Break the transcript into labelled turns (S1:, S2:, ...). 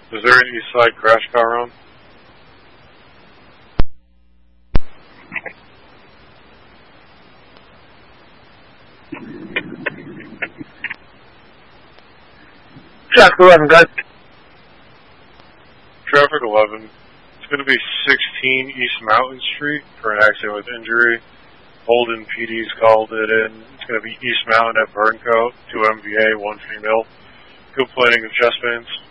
S1: Was there an East Side crash car run?
S2: Traffic 11, guys.
S1: Traffic 11. It's going to be 16 East Mountain Street for an accident with injury. Holden PD's called it in. It's going to be East Mountain at Burncoat, 2 MVA, 1 female. Complaining of chest pains.